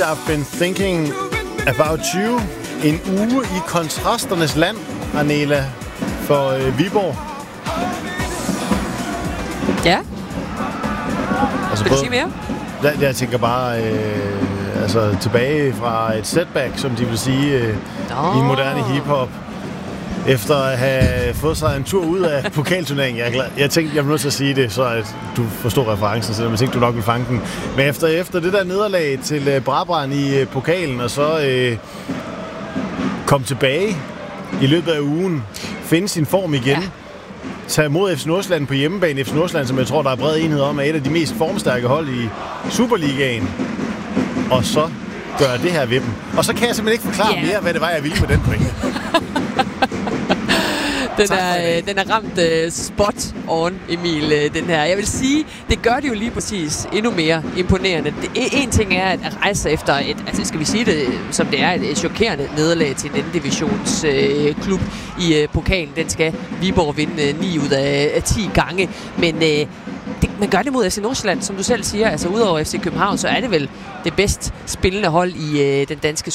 I've been thinking about you. En uge i kontrasternes land, Arnela, for Viborg. Ja. Altså, vil du sige mere? Jeg tænker bare tilbage fra et setback, som de vil sige i moderne hiphop. Efter at have fået sig en tur ud af pokalturneringen. Jeg tænkte, jeg blev nødt til at sige det, så at du forstår referencen, selvom jeg tænkte, du nok vil fange den. Men efter det der nederlag til Brabrand i pokalen, og så kom tilbage i løbet af ugen, finde sin form igen, tage imod FC Nordsjælland på hjemmebane. FC Nordsjælland, som jeg tror, der er bred enhed om, er et af de mest formstærke hold i Superligaen. Og så gør det her ved dem. Og så kan jeg simpelthen ikke forklare mere, hvad det var, jeg ville med den pointe. Den er ramt spot on, Emil, den her. Jeg vil sige, det gør det jo lige præcis endnu mere imponerende. En ting er at rejse efter skal vi sige det, som det er, et chokerende nederlag til en anden divisions klub i pokalen. Den skal Viborg vinde 9 ud af 10 gange. Men man gør det mod FC Nordsjælland, som du selv siger. Altså udover FC København, så er det vel det bedst spillende hold i den danske